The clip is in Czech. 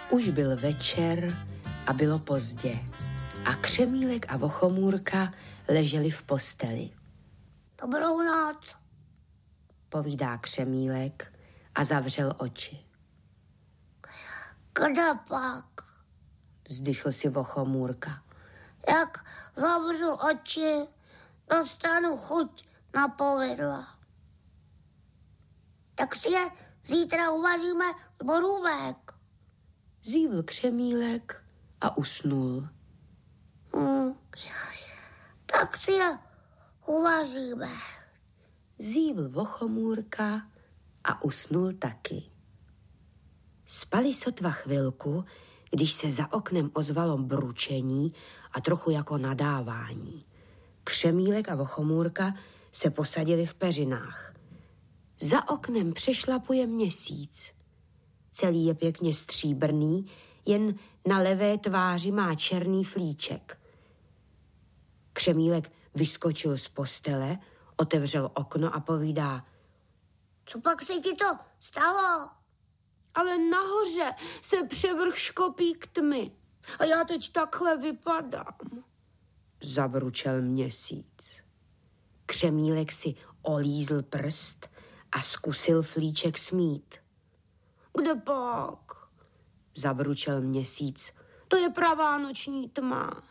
Už byl večer a bylo pozdě a Křemílek a Vochomůrka leželi v posteli. Dobrou noc, povídá Křemílek a zavřel oči. Kde pak? Vzdychl si Vochomůrka. Jak zavřu oči, dostanu chuť na povidla. Tak si je zítra uvaříme z borůvek. Zívl Křemílek a usnul. Tak si je uvaříme. Zívl Vochomůrka a usnul taky. Spali sotva chvilku, když se za oknem ozvalo bručení a trochu jako nadávání. Křemílek a Vochomůrka se posadili v peřinách. Za oknem přešlapuje měsíc. Celý je pěkně stříbrný, jen na levé tváři má černý flíček. Křemílek vyskočil z postele, otevřel okno a povídá: Co pak se ti to stalo? Ale nahoře se převrch škopík tmy a já teď takhle vypadám, zabručel měsíc. Křemílek si olízl prst a zkusil flíček smít. Kde pak? Zabručel měsíc. To je pravá noční tma.